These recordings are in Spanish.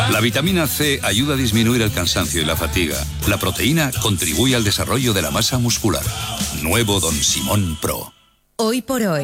La vitamina C ayuda a disminuir el cansancio y la fatiga. La proteína contribuye al desarrollo de la masa muscular. Nuevo Don Simón Pro. Hoy por hoy,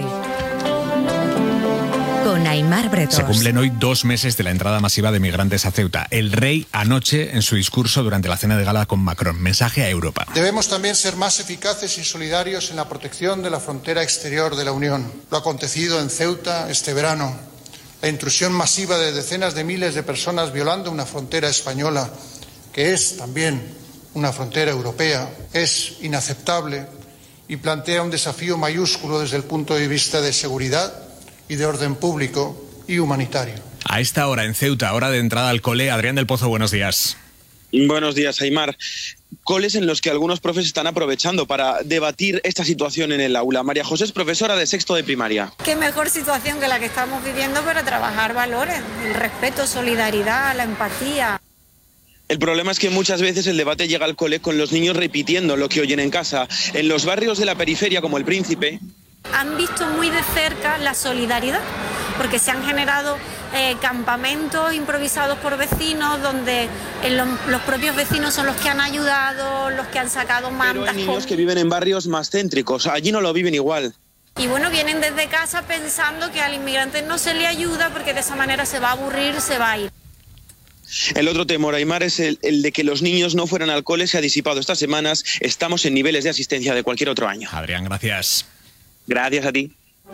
con Aimar Bretós. Se cumplen hoy 2 meses de la entrada masiva de migrantes a Ceuta. El rey anoche en su discurso durante la cena de gala con Macron. Mensaje a Europa. Debemos también ser más eficaces y solidarios en la protección de la frontera exterior de la Unión. Lo acontecido en Ceuta este verano, la intrusión masiva de decenas de miles de personas violando una frontera española, que es también una frontera europea, es inaceptable y plantea un desafío mayúsculo desde el punto de vista de seguridad y de orden público y humanitario. A esta hora en Ceuta, hora de entrada al cole, Adrián del Pozo, buenos días. Buenos días, Aimar. Coles en los que algunos profes están aprovechando para debatir esta situación en el aula. María José es profesora de sexto de primaria. Qué mejor situación que la que estamos viviendo para trabajar valores, el respeto, solidaridad, la empatía. El problema es que muchas veces el debate llega al cole con los niños repitiendo lo que oyen en casa. En los barrios de la periferia, como El Príncipe, han visto muy de cerca la solidaridad, porque se han generado campamentos improvisados por vecinos, donde los propios vecinos son los que han ayudado, los que han sacado mantas. Pero hay niños que viven en barrios más céntricos, allí no lo viven igual. Y bueno, vienen desde casa pensando que al inmigrante no se le ayuda porque de esa manera se va a aburrir, se va a ir. El otro temor, Aimar, es el de que los niños no fueran al cole. Se ha disipado estas semanas. Estamos en niveles de asistencia de cualquier otro año. Adrián, gracias. Gracias a ti.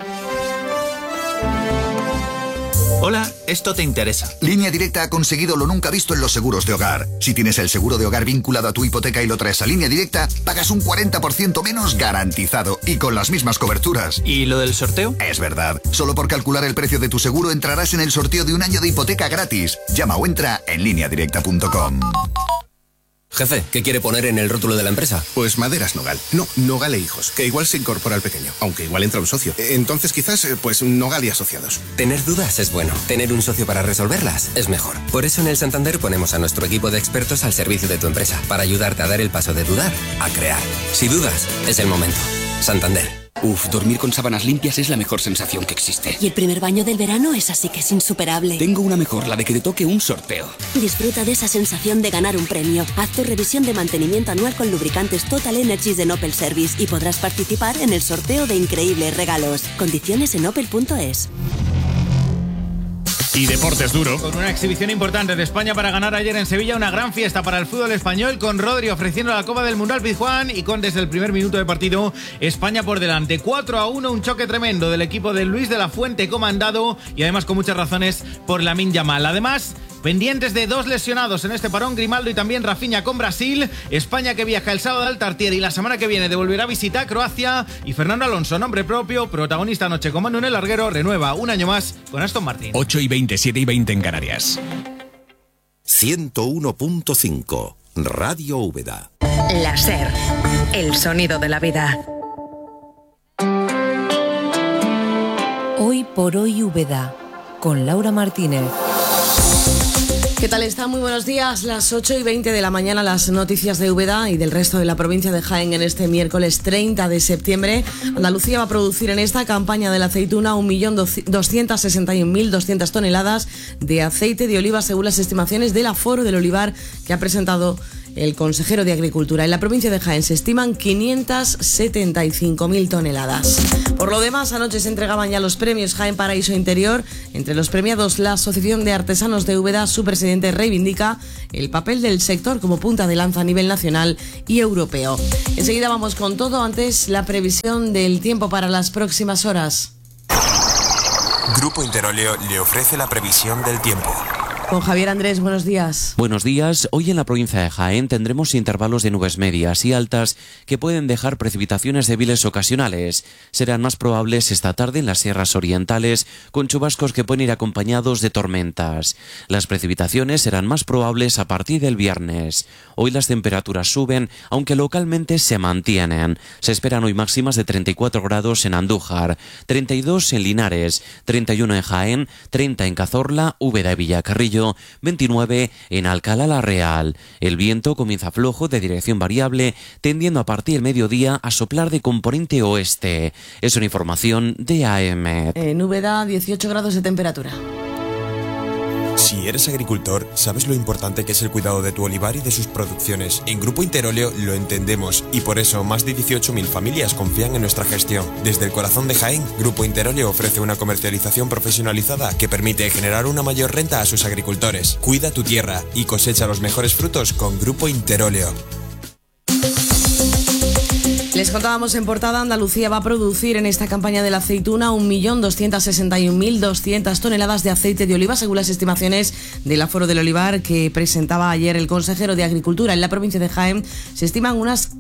Hola, esto te interesa. Línea Directa ha conseguido lo nunca visto en los seguros de hogar. Si tienes el seguro de hogar vinculado a tu hipoteca y lo traes a Línea Directa, pagas un 40% menos garantizado y con las mismas coberturas. ¿Y lo del sorteo? Es verdad. Solo por calcular el precio de tu seguro entrarás en el sorteo de un año de hipoteca gratis. Llama o entra en lineadirecta.com. Jefe, ¿qué quiere poner en el rótulo de la empresa? Pues Maderas Nogal. No, Nogal e Hijos, que igual se incorpora al pequeño, aunque igual entra un socio. Entonces quizás, pues Nogal y Asociados. Tener dudas es bueno. Tener un socio para resolverlas es mejor. Por eso en el Santander ponemos a nuestro equipo de expertos al servicio de tu empresa, para ayudarte a dar el paso de dudar a crear. Si dudas, es el momento. Santander. Uf, dormir con sábanas limpias es la mejor sensación que existe. Y el primer baño del verano es así que es insuperable. Tengo una mejor, la de que te toque un sorteo. Disfruta de esa sensación de ganar un premio. Haz tu revisión de mantenimiento anual con lubricantes Total Energies de Opel Service y podrás participar en el sorteo de increíbles regalos. Condiciones en opel.es. Y deportes duro. Con una exhibición importante de España para ganar ayer en Sevilla, una gran fiesta para el fútbol español, con Rodri ofreciendo la Copa del Mundo al Pizjuán y con desde el primer minuto de partido España por delante. 4-1, un choque tremendo del equipo de Luis de la Fuente comandado y además con muchas razones por Lamine Yamal. Además, pendientes de 2 lesionados en este parón, Grimaldo y también Rafinha con Brasil. España que viaja el sábado al Tartiere y la semana que viene devolverá visita a Croacia. Y Fernando Alonso, nombre propio, protagonista anoche con Manu en el larguero, renueva un año más con Aston Martin. 8:20, 7:20 en Canarias. 101.5 Radio Úbeda. La SER, el sonido de la vida. Hoy por hoy Úbeda, con Laura Martínez. ¿Qué tal está? Muy buenos días. Las 8:20 de la mañana, las noticias de Úbeda y del resto de la provincia de Jaén en este miércoles 30 de septiembre. Andalucía va a producir en esta campaña de la aceituna 1.261.200 toneladas de aceite de oliva según las estimaciones del Aforo del Olivar que ha presentado el consejero de Agricultura. En la provincia de Jaén se estiman 575.000 toneladas. Por lo demás, anoche se entregaban ya los premios Jaén Paraíso Interior. Entre los premiados, la Asociación de Artesanos de Úbeda, su presidente reivindica el papel del sector como punta de lanza a nivel nacional y europeo. Enseguida vamos con todo, antes la previsión del tiempo para las próximas horas. Grupo Interoleo le ofrece la previsión del tiempo. Con Javier Andrés, buenos días. Buenos días. Hoy en la provincia de Jaén tendremos intervalos de nubes medias y altas que pueden dejar precipitaciones débiles ocasionales. Serán más probables esta tarde en las sierras orientales, con chubascos que pueden ir acompañados de tormentas. Las precipitaciones serán más probables a partir del viernes. Hoy las temperaturas suben, aunque localmente se mantienen. Se esperan hoy máximas de 34 grados en Andújar, 32 en Linares, 31 en Jaén, 30 en Cazorla, Úbeda y Villacarrillo, 29 en Alcalá la Real. El viento comienza flojo de dirección variable, tendiendo a partir del mediodía a soplar de componente oeste. Es una información de AEMET. En Úbeda, 18 grados de temperatura. Si eres agricultor, sabes lo importante que es el cuidado de tu olivar y de sus producciones. En Grupo Interóleo lo entendemos y por eso más de 18.000 familias confían en nuestra gestión. Desde el corazón de Jaén, Grupo Interóleo ofrece una comercialización profesionalizada que permite generar una mayor renta a sus agricultores. Cuida tu tierra y cosecha los mejores frutos con Grupo Interóleo. Les contábamos en portada, Andalucía va a producir en esta campaña de la aceituna 1.261.200 toneladas de aceite de oliva, según las estimaciones del aforo del olivar que presentaba ayer el consejero de Agricultura. En la provincia de Jaén se estiman unas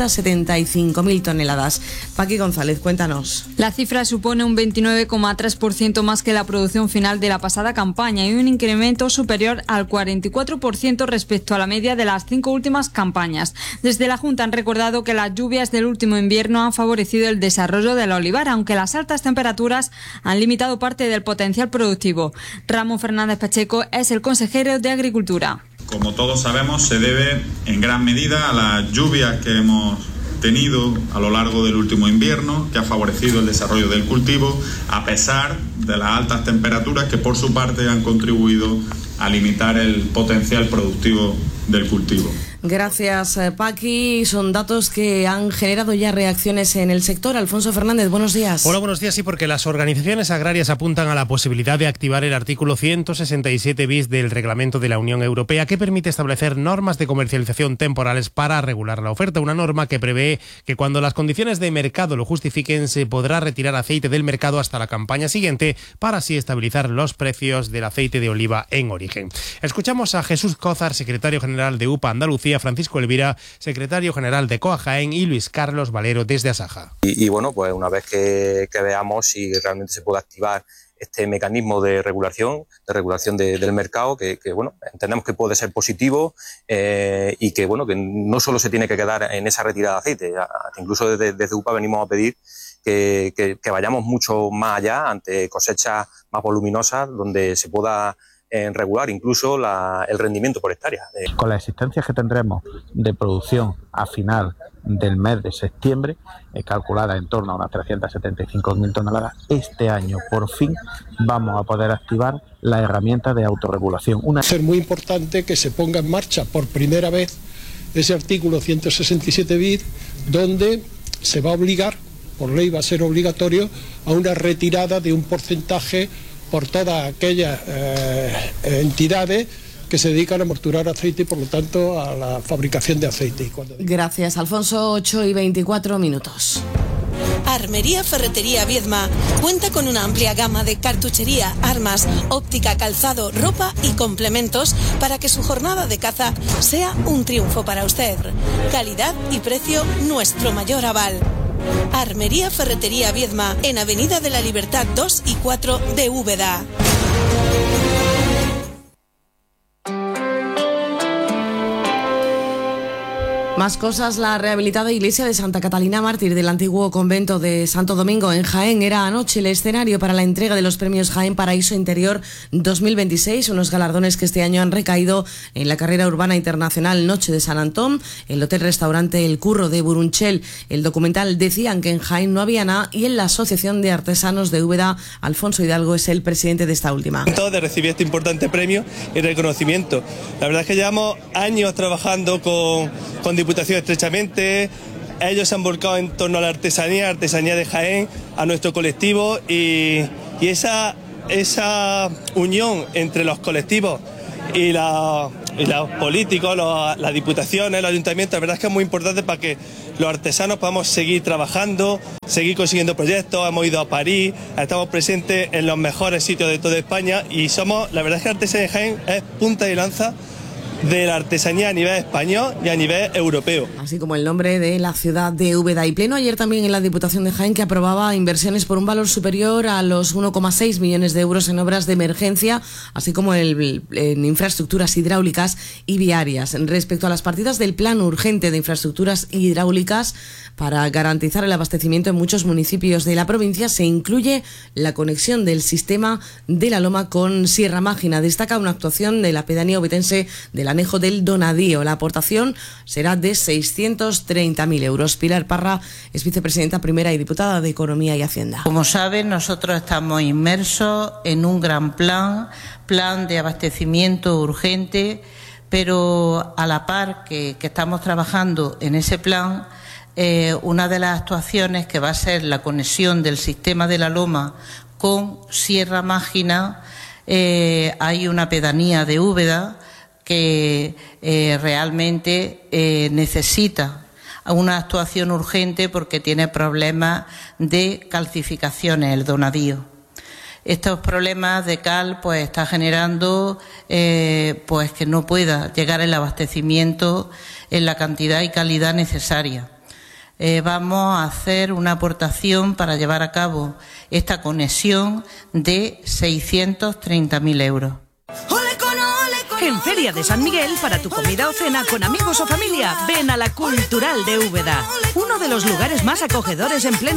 575.000 toneladas. Paqui González, cuéntanos. La cifra supone un 29,3% más que la producción final de la pasada campaña y un incremento superior al 44% respecto a la media de las 5 últimas campañas. Desde la Junta han recordado que las lluvias del último invierno han favorecido el desarrollo del olivar, aunque las altas temperaturas han limitado parte del potencial productivo. Ramón Fernández Pacheco es el consejero de Agricultura. Como todos sabemos, se debe en gran medida a las lluvias que hemos tenido a lo largo del último invierno, que ha favorecido el desarrollo del cultivo, a pesar de las altas temperaturas que por su parte han contribuido a limitar el potencial productivo del cultivo. Gracias, Paqui. Son datos que han generado ya reacciones en el sector. Alfonso Fernández, buenos días. Hola, buenos días. Sí, porque las organizaciones agrarias apuntan a la posibilidad de activar el artículo 167 bis del Reglamento de la Unión Europea, que permite establecer normas de comercialización temporales para regular la oferta. Una norma que prevé que cuando las condiciones de mercado lo justifiquen, se podrá retirar aceite del mercado hasta la campaña siguiente, para así estabilizar los precios del aceite de oliva en origen. Escuchamos a Jesús Cózar, secretario general de UPA Andalucía, Francisco Elvira, secretario general de COA Jaén, y Luis Carlos Valero desde Asaja. Y bueno, pues una vez que veamos si realmente se puede activar este mecanismo de regulación del mercado, que bueno, entendemos que puede ser positivo y que bueno, que no solo se tiene que quedar en esa retirada de aceite, incluso desde UPA venimos a pedir que vayamos mucho más allá ante cosechas más voluminosas, donde se pueda regular incluso el rendimiento por hectárea. Con las existencias que tendremos de producción a final del mes de septiembre, calculada en torno a unas 375.000 toneladas, este año por fin vamos a poder activar la herramienta de autorregulación. Es muy importante que se ponga en marcha por primera vez ese artículo 167 bis, donde se va a obligar, por ley va a ser obligatorio, a una retirada de un porcentaje por todas aquellas entidades que se dedican a morturar aceite y por lo tanto a la fabricación de aceite. Gracias, Alfonso. 8:24. Armería Ferretería Viedma cuenta con una amplia gama de cartuchería, armas, óptica, calzado, ropa y complementos para que su jornada de caza sea un triunfo para usted. Calidad y precio, nuestro mayor aval. Armería Ferretería Viedma, en Avenida de la Libertad 2 y 4 de Úbeda. Más cosas. La rehabilitada iglesia de Santa Catalina Mártir del antiguo convento de Santo Domingo en Jaén era anoche el escenario para la entrega de los premios Jaén Paraíso Interior 2026, unos galardones que este año han recaído en la carrera urbana internacional Noche de San Antón, el hotel-restaurante El Curro de Burunchel. El documental Decían que en Jaén no había nada, y en la Asociación de Artesanos de Úbeda, Alfonso Hidalgo es el presidente de esta última. De recibir este importante premio y reconocimiento. La verdad es que llevamos años trabajando con Diputación estrechamente. Ellos se han volcado en torno a la artesanía de Jaén, a nuestro colectivo, y esa unión entre los colectivos y los políticos, las diputaciones, los ayuntamientos, la verdad es que es muy importante para que los artesanos podamos seguir trabajando, seguir consiguiendo proyectos. Hemos ido a París, estamos presentes en los mejores sitios de toda España, y la verdad es que la artesanía de Jaén es punta de lanza de la artesanía a nivel español y a nivel europeo. Así como el nombre de la ciudad de Úbeda. Y pleno ayer también en la Diputación de Jaén, que aprobaba inversiones por un valor superior a los 1,6 millones de euros en obras de emergencia, así como en infraestructuras hidráulicas y viarias. Respecto a las partidas del Plan Urgente de Infraestructuras Hidráulicas para garantizar el abastecimiento en muchos municipios de la provincia, se incluye la conexión del sistema de la Loma con Sierra Mágina. Destaca una actuación de la pedanía obetense de la el anejo del Donadío. La aportación será de 630.000 euros. Pilar Parra es vicepresidenta primera y diputada de Economía y Hacienda. Como saben, nosotros estamos inmersos en un gran plan de abastecimiento urgente, pero a la par que estamos trabajando en ese plan, una de las actuaciones que va a ser la conexión del sistema de la Loma con Sierra Mágina. Hay una pedanía de Úbeda que realmente necesita una actuación urgente porque tiene problemas de calcificaciones, el Donadío. Estos problemas de cal pues está generando pues que no pueda llegar el abastecimiento en la cantidad y calidad necesaria. Vamos a hacer una aportación para llevar a cabo esta conexión de 630.000 euros. En Feria de San Miguel, para tu comida o cena con amigos o familia, ven a la Cultural de Úbeda, uno de los lugares más acogedores en pleno